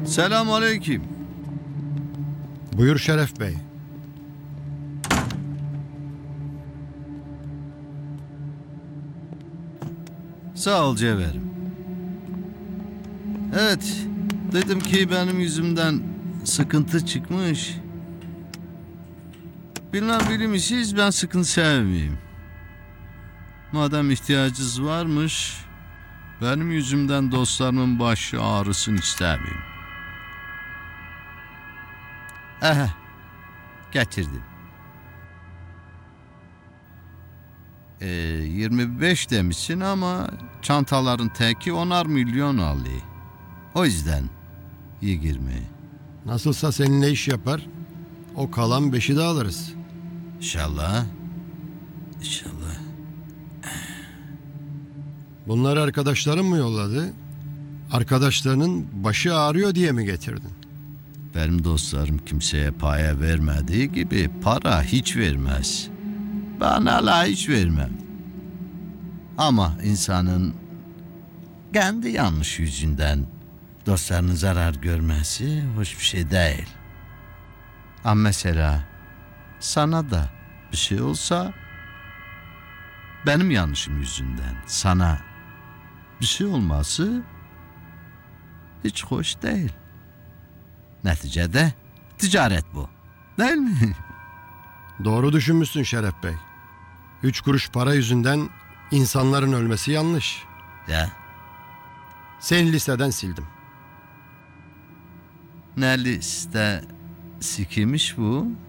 Selamünaleyküm. Buyur Şeref Bey. Sağ ol Cevherim. Evet, dedim ki benim yüzümden sıkıntı çıkmış. Bilmem ben sıkıntı sevmeyeyim. Madem ihtiyacınız varmış, benim yüzümden dostlarımın başı ağrısın istemeyeyim. Getirdim. 25 demişsin ama çantaların teki 10'ar milyon alıyor. O yüzden 20. Nasılsa seninle iş yapar. O kalan 5'i de alırız. İnşallah. İnşallah. Bunları arkadaşların mı yolladı? Arkadaşlarının başı ağrıyor diye mi getirdin? Benim dostlarım kimseye paya vermediği gibi para hiç vermez. Ben hala hiç vermem. Ama insanın kendi yanlış yüzünden dostlarının zarar görmesi hoş bir şey değil. Ama mesela sana da bir şey olsa benim yanlışım yüzünden sana bir şey olması hiç hoş değil. Neticede ticaret bu. Değil mi? Doğru düşünmüşsün Şeref Bey. 3 kuruş para yüzünden insanların ölmesi yanlış. Ya Seni listeden sildim. ne liste sikimiş bu?